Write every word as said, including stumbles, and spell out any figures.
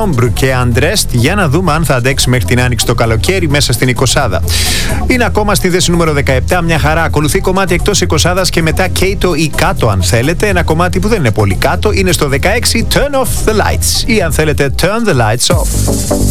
Sombre και Undressed, για να δούμε αν θα αντέξει μέχρι την άνοιξη το καλοκαίρι μέσα στην εικοσάδα. Είναι ακόμα στη θέση νούμερο δεκαεπτά, μια χαρά. Ακολουθεί κομμάτι εκτός εικοσάδας και μετά Kato ή κάτω αν θέλετε. Ένα κομμάτι που δεν είναι πολύ κάτω, είναι στο δεκαέξι, Turn Off the Lights, ή αν θέλετε Turn the Lights Off.